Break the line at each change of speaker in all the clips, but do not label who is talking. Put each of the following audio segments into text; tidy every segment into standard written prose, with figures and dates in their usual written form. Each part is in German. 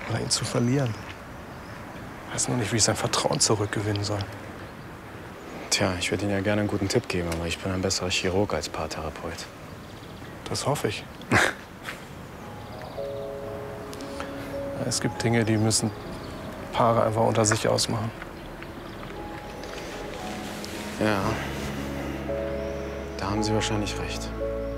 oder ihn zu verlieren. Ich weiß nur nicht, wie ich sein Vertrauen zurückgewinnen soll.
Tja, ich würde Ihnen ja gerne einen guten Tipp geben, aber ich bin ein besserer Chirurg als Paartherapeut.
Das hoffe ich. Es gibt Dinge, die müssen Paare einfach unter sich ausmachen.
Ja, da haben Sie wahrscheinlich recht.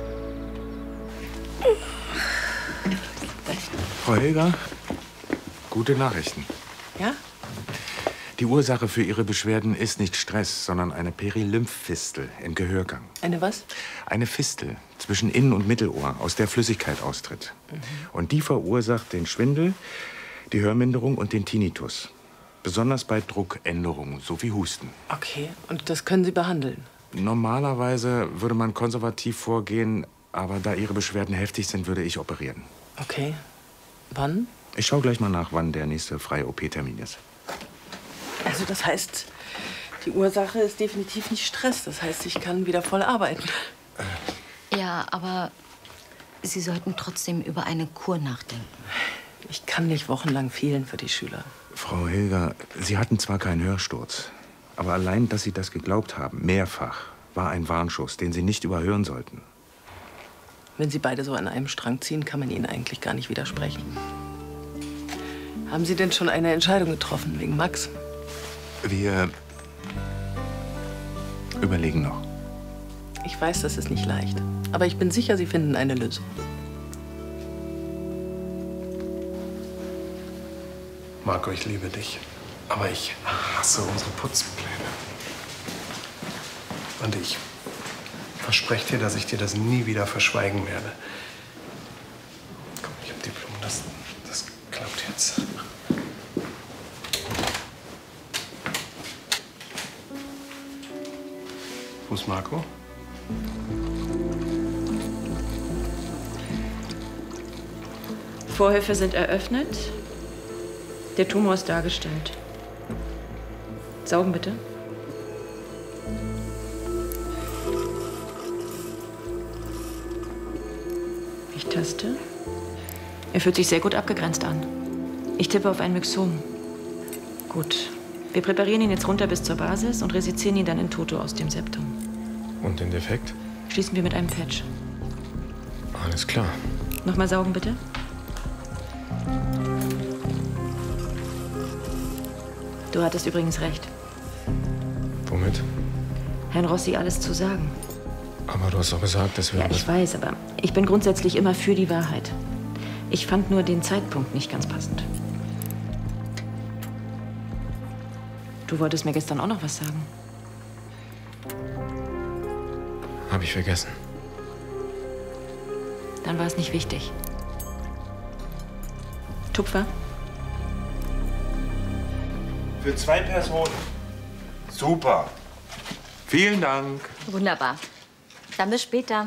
Frau Hilger, gute Nachrichten.
Ja?
Die Ursache für Ihre Beschwerden ist nicht Stress, sondern eine Perilymphfistel im Gehörgang.
Eine was?
Eine Fistel zwischen Innen- und Mittelohr, aus der Flüssigkeit austritt. Und die verursacht den Schwindel, die Hörminderung und den Tinnitus. Besonders bei Druckänderungen, so wie Husten.
Okay, und das können Sie behandeln?
Normalerweise würde man konservativ vorgehen, aber da Ihre Beschwerden heftig sind, würde ich operieren.
Okay. Wann?
Ich schaue gleich mal nach, wann der nächste freie OP-Termin ist.
Also das heißt, die Ursache ist definitiv nicht Stress. Das heißt, ich kann wieder voll arbeiten.
Ja, aber Sie sollten trotzdem über eine Kur nachdenken.
Ich kann nicht wochenlang fehlen für die Schüler.
Frau Hilger, Sie hatten zwar keinen Hörsturz, aber allein, dass Sie das geglaubt haben, mehrfach, war ein Warnschuss, den Sie nicht überhören sollten.
Wenn Sie beide so an einem Strang ziehen, kann man Ihnen eigentlich gar nicht widersprechen. Haben Sie denn schon eine Entscheidung getroffen wegen Max?
Wir überlegen noch.
Ich weiß, das ist nicht leicht. Aber ich bin sicher, Sie finden eine Lösung.
Marco, ich liebe dich. Aber ich hasse unsere Putzpläne. Und ich verspreche dir, dass ich dir das nie wieder verschweigen werde. Komm, ich hab die Blumen. Das klappt jetzt. Wo ist Marco?
Vorhöfe sind eröffnet. Der Tumor ist dargestellt. Saugen bitte. Ich taste. Er fühlt sich sehr gut abgegrenzt an. Ich tippe auf ein Myxom. Gut. Wir präparieren ihn jetzt runter bis zur Basis und resizieren ihn dann in toto aus dem Septum.
Und den Defekt?
Schließen wir mit einem Patch.
Alles klar.
Nochmal saugen, bitte. Du hattest übrigens recht.
Womit?
Herrn Rossi alles zu sagen.
Aber du hast doch gesagt, dass wir...
Ja, ich weiß, aber ich bin grundsätzlich immer für die Wahrheit. Ich fand nur den Zeitpunkt nicht ganz passend. Du wolltest mir gestern auch noch was sagen.
Hab ich vergessen.
Dann war es nicht wichtig. Tupfer?
Für 2 Personen. Super. Vielen Dank.
Wunderbar. Dann bis später.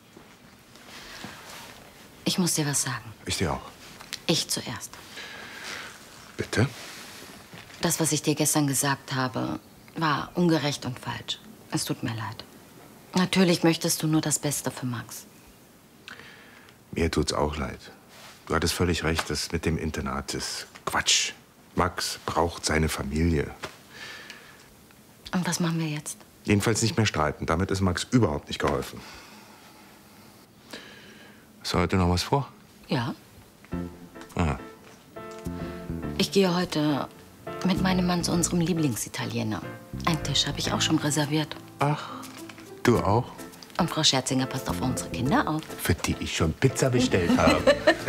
Ich muss dir was sagen.
Ich dir auch.
Ich zuerst.
Bitte?
Das, was ich dir gestern gesagt habe, war ungerecht und falsch. Es tut mir leid. Natürlich möchtest du nur das Beste für Max.
Mir tut's auch leid. Du hattest völlig recht, das mit dem Internat ist Quatsch. Max braucht seine Familie.
Und was machen wir jetzt?
Jedenfalls nicht mehr streiten. Damit ist Max überhaupt nicht geholfen. Hast du heute noch was vor?
Ja.
Aha.
Ich gehe heute mit meinem Mann zu unserem Lieblingsitaliener. Einen Tisch habe ich auch schon reserviert.
Ach, du auch?
Und Frau Scherzinger passt auf unsere Kinder auf.
Für die ich schon Pizza bestellt habe.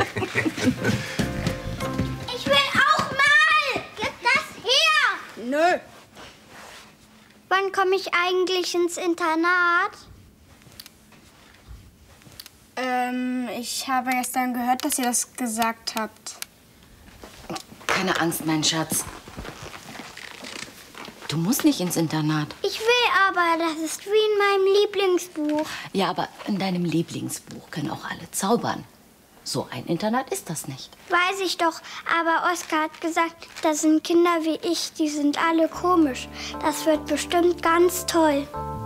Ich will auch mal! Gib das her!
Nö.
Wann komme ich eigentlich ins Internat?
Ich habe gestern gehört, dass ihr das gesagt habt.
Keine Angst, mein Schatz. Du musst nicht ins Internat.
Ich will aber, das ist wie in meinem Lieblingsbuch.
Ja, aber in deinem Lieblingsbuch können auch alle zaubern. So ein Internat ist das nicht.
Weiß ich doch, aber Oskar hat gesagt, das sind Kinder wie ich, die sind alle komisch. Das wird bestimmt ganz toll.